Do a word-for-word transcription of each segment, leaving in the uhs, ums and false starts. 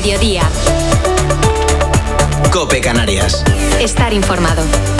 mediodía. COPE Canarias. Estar informado.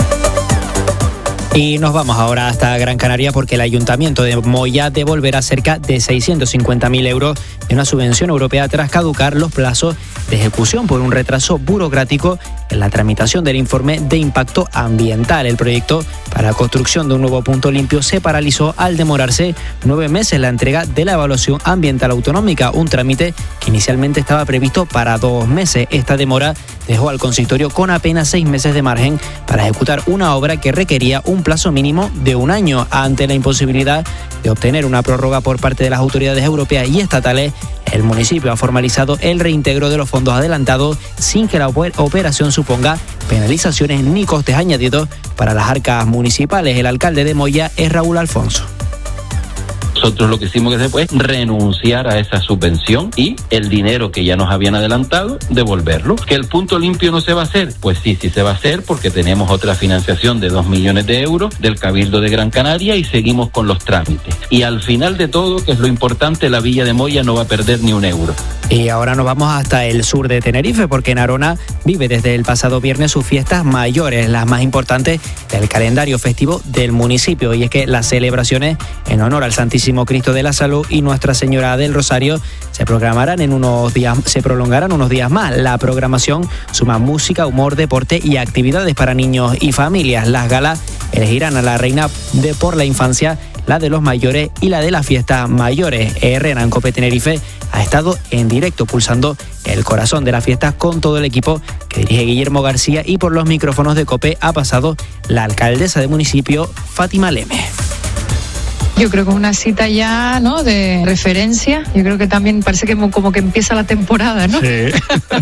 Y nos vamos ahora hasta Gran Canaria porque el Ayuntamiento de Moya devolverá cerca de seiscientos cincuenta mil euros de una subvención europea tras caducar los plazos de ejecución por un retraso burocrático en la tramitación del informe de impacto ambiental. El proyecto para la construcción de un nuevo punto limpio se paralizó al demorarse nueve meses la entrega de la evaluación ambiental autonómica, un trámite que inicialmente estaba previsto para dos meses. Esta demora dejó al consistorio con apenas seis meses de margen para ejecutar una obra que requería un plazo mínimo de un año. Ante la imposibilidad de obtener una prórroga por parte de las autoridades europeas y estatales, el municipio ha formalizado el reintegro de los fondos adelantados sin que la operación suponga penalizaciones ni costes añadidos para las arcas municipales. El alcalde de Moya es Raúl Alfonso. Nosotros lo que hicimos que fue renunciar a esa subvención y el dinero que ya nos habían adelantado, devolverlo. ¿Que el punto limpio no se va a hacer? Pues sí, sí se va a hacer porque tenemos otra financiación de dos millones de euros del Cabildo de Gran Canaria y seguimos con los trámites. Y al final de todo, que es lo importante, la Villa de Moya no va a perder ni un euro. Y ahora nos vamos hasta el sur de Tenerife porque en Arona vive desde el pasado viernes sus fiestas mayores, las más importantes del calendario festivo del municipio. Y es que las celebraciones en honor al Santísimo Cristo de la Salud y Nuestra Señora del Rosario se programarán en unos días, se prolongarán unos días más. La programación suma música, humor, deporte y actividades para niños y familias. Las galas elegirán a la reina de por la infancia, la de los mayores y la de las fiestas mayores. Herrera en COPE Tenerife ha estado en directo pulsando el corazón de las fiestas con todo el equipo que dirige Guillermo García y por los micrófonos de COPE ha pasado la alcaldesa del municipio, Fátima Leme. Yo creo que es una cita ya, ¿no?, de referencia. Yo creo que también parece que como que empieza la temporada, ¿no? Sí.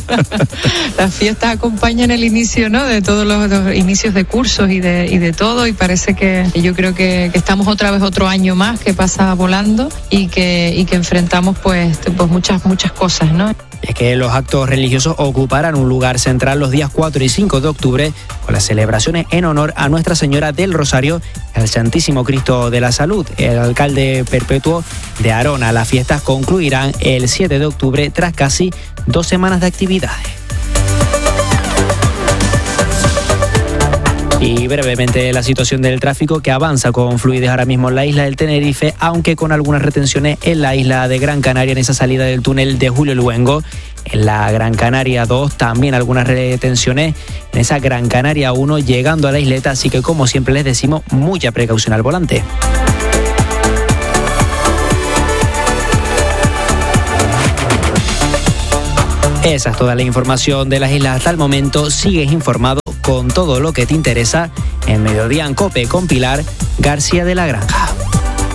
Las fiestas acompañan el inicio, ¿no?, de todos los, los inicios de cursos y de y de todo, y parece que yo creo que, que estamos otra vez otro año más que pasa volando y que y que enfrentamos pues, pues muchas muchas cosas, ¿no? Es que los actos religiosos ocuparán un lugar central los días cuatro y cinco de octubre con las celebraciones en honor a Nuestra Señora del Rosario y al Santísimo Cristo de la Salud. El alcalde perpetuo de Arona. Las fiestas concluirán el siete de octubre tras casi dos semanas de actividades. Y brevemente la situación del tráfico que avanza con fluidez ahora mismo en la isla del Tenerife, aunque con algunas retenciones en la isla de Gran Canaria en esa salida del túnel de Julio Luengo. En la Gran Canaria dos también algunas retenciones en esa Gran Canaria uno llegando a la isleta, así que como siempre les decimos, mucha precaución al volante. Esa es toda la información de las islas hasta el momento. Sigues informado con todo lo que te interesa en Mediodía en COPE con Pilar García de la Granja.